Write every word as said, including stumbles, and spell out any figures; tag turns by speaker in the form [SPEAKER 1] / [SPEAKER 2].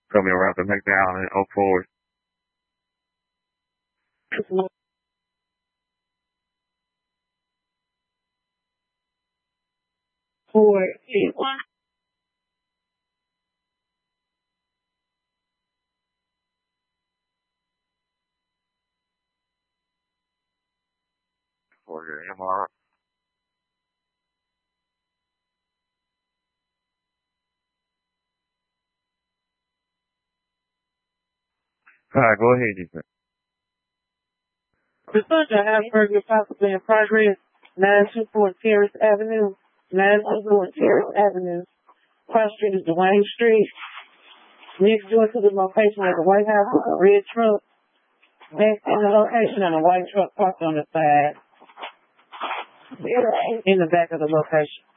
[SPEAKER 1] coming around the McDowell and Oak Forest.
[SPEAKER 2] Four, eight, one.
[SPEAKER 1] For your M R. All right, go ahead, Jason.
[SPEAKER 2] Research of Asperger possibly in progress. nine two four Terrace Avenue. nine two four Terrace Avenue. Cross Street is Dwayne Street. Next door to the location of the White House is a red truck. Next to the location and a white truck parked on the side. In the back of the location.